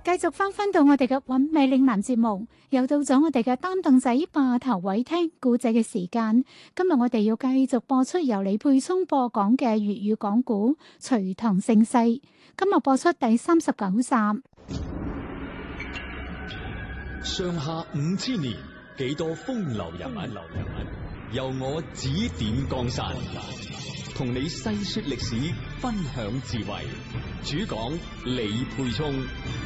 繼續翻到我哋嘅韻味嶺南節目，又到咗我哋嘅擔凳仔霸頭位聽故仔嘅時間。今日我哋要繼續播出由李沛聰播講嘅粵語講古《隋唐盛世》。今日播出第39集。 上下5000年，幾多風流人物，由我指點江山，同你細說歷史，分享智慧。主講李沛聰。